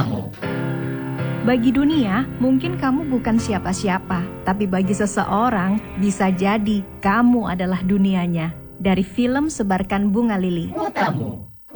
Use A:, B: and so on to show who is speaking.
A: Bagi dunia, mungkin kamu bukan siapa-siapa, tapi bagi seseorang bisa jadi kamu adalah dunianya. Dari film Sebarkan Bunga Lili.
B: Tamu.